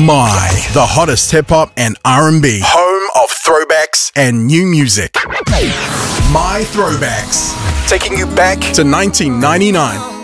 My, the hottest hip-hop and R&B. Home of throwbacks and new music. My Throwbacks. Taking you back to 1999.